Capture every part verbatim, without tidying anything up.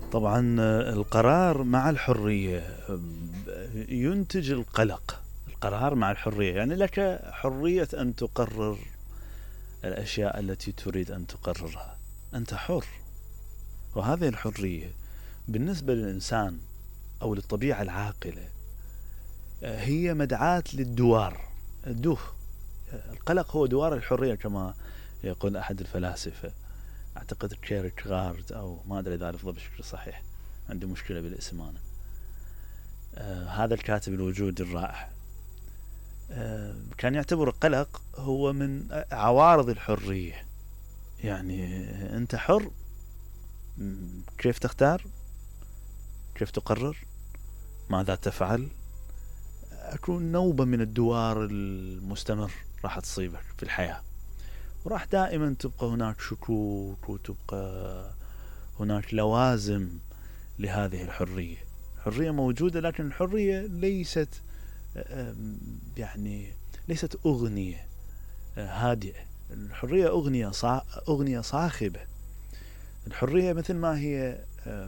طبعا القرار مع الحرية ينتج القلق. القرار مع الحرية يعني لك حرية أن تقرر الأشياء التي تريد أن تقررها، أنت حر. وهذه الحرية بالنسبة للإنسان أو للطبيعة العاقلة هي مدعاة للدوار، الدوخ. القلق هو دوار الحرية كما يقول أحد الفلاسفة، أعتقد كيركغارد أو ما أدري إذا لفظه بشكل صحيح، عندي مشكلة بالاسم أنا. آه هذا الكاتب الوجود الرائع آه كان يعتبر القلق هو من عوارض الحرية. يعني أنت حر، كيف تختار، كيف تقرر، ماذا تفعل. أكون نوبة من الدوار المستمر راح تصيبك في الحياة، وراح دائما تبقى هناك شكوك وتبقى هناك لوازم لهذه الحرية. الحرية موجودة، لكن الحرية ليست يعني ليست أغنية هادئة. الحرية أغنية صا... أغنية صاخبة. الحرية مثل ما هي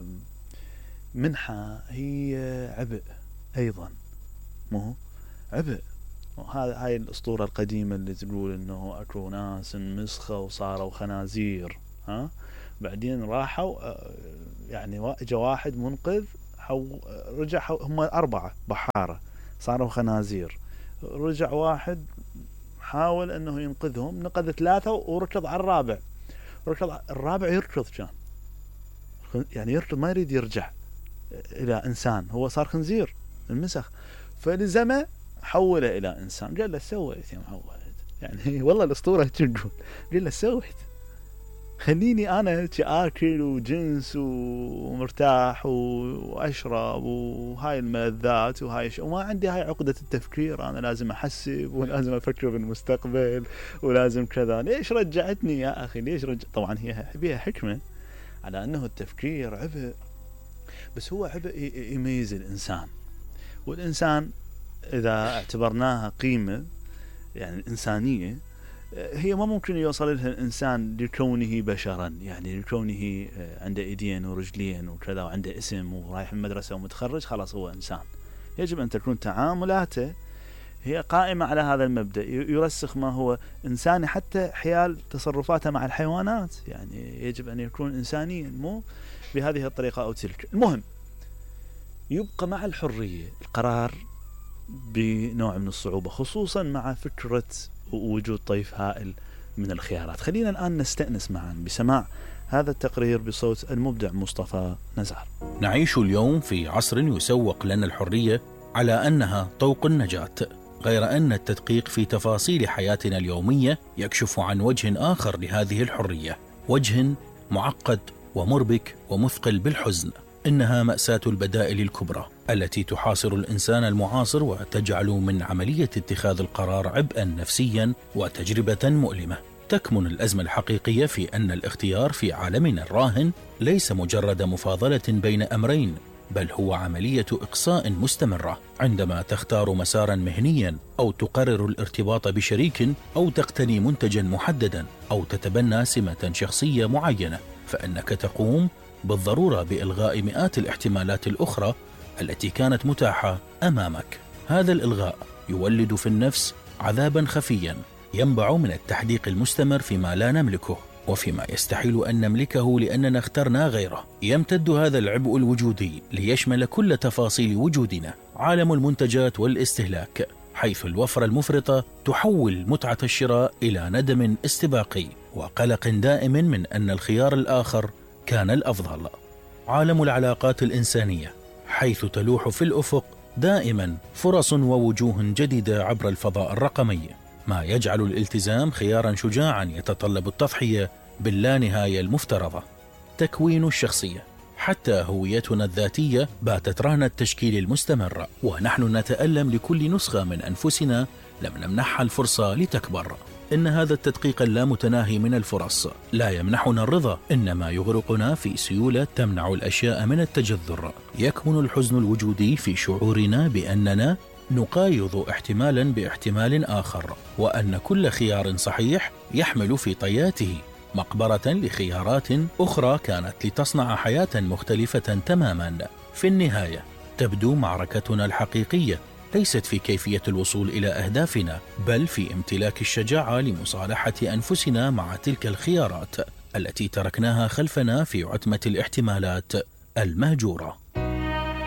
منحة، هي عبء أيضا، مو عبء. وهذا هاي الأسطورة القديمة اللي تقول إنه أكو ناس مسخة وصاروا خنازير، ها بعدين راحوا يعني جا واحد منقذ حو رجع حو هم أربعة بحارة صاروا خنازير، رجع واحد حاول إنه ينقذهم، نقذ ثلاثة وركض على الرابع. ركض الرابع يركض، كان يعني يركض ما يريد يرجع إلى إنسان، هو صار خنزير المسخ، فلزمه حوله إلى إنسان. قال له سويت يا محمد، يعني والله الأسطورة تقول، قال له سويت، خليني أنا آكل وجنس ومرتاح وأشرب وهاي الملذات وهاي ش... وما عندي هاي عقدة التفكير، أنا لازم أحسب ولازم أفكر بالمستقبل ولازم كذا. ليش رجعتني يا أخي، ليش رجع؟ طبعا هي بيها حكمة على أنه التفكير عبء، بس هو عبء يميز الإنسان. والإنسان إذا اعتبرناها قيمة يعني الإنسانية، هي ما ممكن يوصل لها الإنسان لكونه بشرا، يعني لكونه عنده إيدين ورجلين وكذا وعنده اسم ورايح المدرسة ومتخرج خلاص هو إنسان. يجب أن تكون تعاملاته هي قائمة على هذا المبدأ، يرسخ ما هو إنساني حتى حيال تصرفاته مع الحيوانات. يعني يجب أن يكون إنسانيا، مو بهذه الطريقة أو تلك. المهم يبقى مع الحرية القرار بنوع من الصعوبة، خصوصا مع فكرة وجود طيف هائل من الخيارات. خلينا الآن نستأنس معا بسماع هذا التقرير بصوت المبدع مصطفى نزار. نعيش اليوم في عصر يسوق لنا الحرية على أنها طوق النجاة، غير أن التدقيق في تفاصيل حياتنا اليومية يكشف عن وجه آخر لهذه الحرية، وجه معقد ومربك ومثقل بالحزن. إنها مأساة البدائل الكبرى التي تحاصر الإنسان المعاصر وتجعل من عملية اتخاذ القرار عبئا نفسيا وتجربة مؤلمة. تكمن الأزمة الحقيقية في أن الاختيار في عالمنا الراهن ليس مجرد مفاضلة بين أمرين، بل هو عملية إقصاء مستمرة. عندما تختار مسارا مهنيا أو تقرر الارتباط بشريك أو تقتني منتجا محددا أو تتبنى سمة شخصية معينة، فإنك تقوم بالضرورة بإلغاء مئات الاحتمالات الأخرى التي كانت متاحة أمامك. هذا الإلغاء يولد في النفس عذابا خفيا ينبع من التحديق المستمر فيما لا نملكه وفيما يستحيل أن نملكه لأننا اخترنا غيره. يمتد هذا العبء الوجودي ليشمل كل تفاصيل وجودنا، عالم المنتجات والاستهلاك، حيث الوفرة المفرطة تحول متعة الشراء إلى ندم استباقي وقلق دائم من أن الخيار الآخر كان الأفضل. عالم العلاقات الإنسانية، حيث تلوح في الأفق دائما فرص ووجوه جديدة عبر الفضاء الرقمي، ما يجعل الالتزام خيارا شجاعا يتطلب التضحية باللانهاية المفترضة. تكوين الشخصية، حتى هويتنا الذاتية باتت رهن التشكيل المستمر، ونحن نتألم لكل نسخة من أنفسنا لم نمنحها الفرصة لتكبر. إن هذا التدقيق اللامتناهي من الفرص لا يمنحنا الرضا، إنما يغرقنا في سيولة تمنع الأشياء من التجذر. يكمن الحزن الوجودي في شعورنا بأننا نقايض احتمالا باحتمال آخر، وأن كل خيار صحيح يحمل في طياته مقبرة لخيارات أخرى كانت لتصنع حياة مختلفة تماما. في النهاية تبدو معركتنا الحقيقية ليست في كيفية الوصول إلى أهدافنا، بل في امتلاك الشجاعة لمصالحة أنفسنا مع تلك الخيارات التي تركناها خلفنا في عتمة الاحتمالات المهجورة.